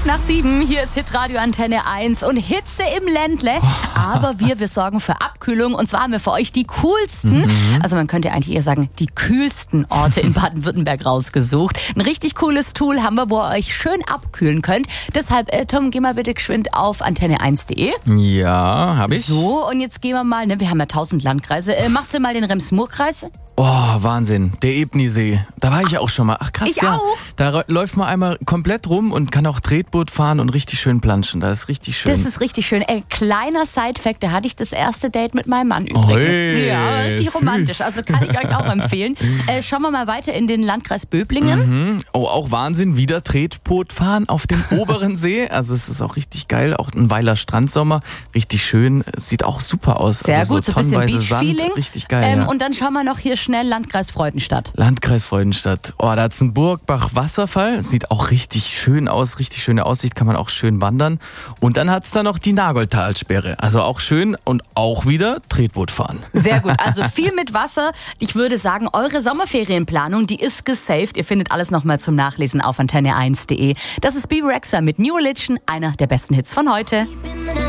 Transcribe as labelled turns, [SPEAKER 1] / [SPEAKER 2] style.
[SPEAKER 1] 7:12, hier ist Hitradio Antenne 1 und Hitze im Ländle. Aber wir sorgen für Abkühlung und zwar haben wir für euch die coolsten, also man könnte eigentlich eher sagen, die kühlsten Orte in Baden-Württemberg rausgesucht. Ein richtig cooles Tool haben wir, wo ihr euch schön abkühlen könnt. Deshalb, Tom, geh mal bitte geschwind auf antenne1.de.
[SPEAKER 2] Ja, habe ich.
[SPEAKER 1] So, und jetzt gehen wir mal, wir haben ja 1000 Landkreise. Machst du mal den Rems-Murr-Kreis?
[SPEAKER 2] Oh, Wahnsinn. Der Ebnisee. Da war ich auch schon mal. Ach krass,
[SPEAKER 1] Ich
[SPEAKER 2] ja.
[SPEAKER 1] auch.
[SPEAKER 2] Da läuft man einmal komplett rum und kann auch Tretboot fahren und richtig schön planschen. Das ist richtig schön.
[SPEAKER 1] Das ist richtig schön. Kleiner Side-Fact, da hatte ich das erste Date mit meinem Mann übrigens.
[SPEAKER 2] Oi,
[SPEAKER 1] ja, richtig
[SPEAKER 2] süß.
[SPEAKER 1] romantisch. Also kann ich euch auch empfehlen. Schauen wir mal weiter in den Landkreis Böblingen.
[SPEAKER 2] Oh, auch Wahnsinn. Wieder Tretboot fahren auf dem oberen See. Also es ist auch richtig geil. Auch ein Weiler Strandsommer. Richtig schön. Es sieht auch super aus.
[SPEAKER 1] Sehr
[SPEAKER 2] also
[SPEAKER 1] gut, so ein bisschen
[SPEAKER 2] tonnenweise
[SPEAKER 1] Beach-Feeling.
[SPEAKER 2] Sand. Richtig geil, ja.
[SPEAKER 1] Und dann schauen wir noch hier schnell Landkreis Freudenstadt.
[SPEAKER 2] Landkreis Freudenstadt. Oh, da hat's einen Burgbach-Wasserfall. Sieht auch richtig schön aus. Richtig schöne Aussicht. Kann man auch schön wandern. Und dann hat's da noch die Nagoldtalsperre. Also auch schön und auch wieder Tretboot fahren.
[SPEAKER 1] Sehr gut. Also viel mit Wasser. Ich würde sagen, eure Sommerferienplanung, die ist gesaved. Ihr findet alles nochmal zum Nachlesen auf antenne1.de. Das ist Bebe Rexha mit New Religion, einer der besten Hits von heute.